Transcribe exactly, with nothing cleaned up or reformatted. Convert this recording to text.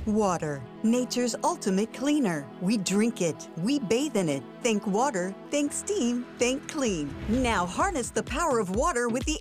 Water, nature's ultimate cleaner. We drink it, we bathe in it. Think water, think steam, think clean. Now harness the power of water with the